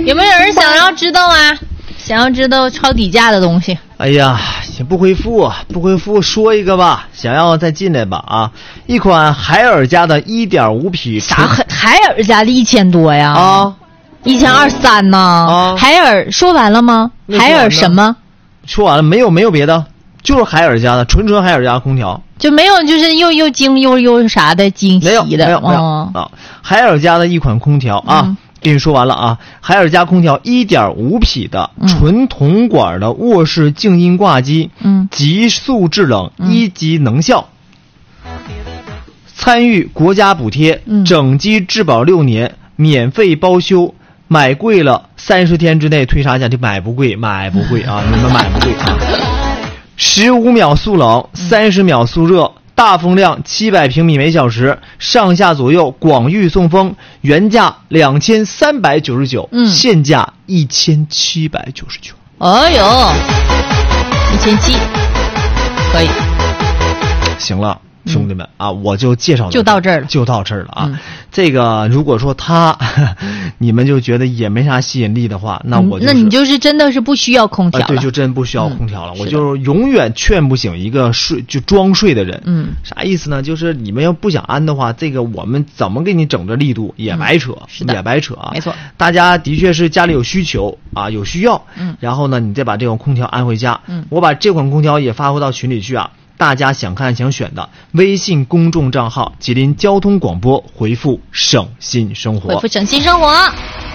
有没有人想要知道啊？想要知道超底价的东西？ 哎呀，不回复，说一个吧。想要再进来吧啊！一款海尔家的 1.5 匹。 啥海尔家的1000多呀？ 啊 ，1230呢？ 啊， 海尔说完了吗？海尔什么？ 说完了，没有别的，就是海尔家的，纯海尔家空调。 就没有，就是又精又啥的惊奇的？ 没有啊！海尔家的一款空调啊。跟你说完了啊，海尔家空调1.5匹的纯铜管的卧室静音挂机，急速制冷，1级能效，参与国家补贴，整机质保6年，免费包修，买贵了30天之内退差价，就买不贵啊，你们买不贵啊！15秒速冷，30秒速热。大风量700平米每小时，上下左右广域送风，原价2399，现价1799。 哎呦，1700，可以。 行了。兄弟们啊，我就介绍就到这儿了啊。这个如果说你们就觉得也没啥吸引力的话，那我那你就是真的是不需要空调了。 对，就真不需要空调了。我就是永远劝不醒一个装睡的人。啥意思呢？就是你们要不想安的话，这个我们怎么给你整这力度也白扯，也白扯啊。 没错， 大家的确是家里有需求啊，有需要。然后呢，你再把这种空调安回家。我把这款空调也发回到群里去啊。大家想看想选的，微信公众账号吉林交通广播，回复省心生活。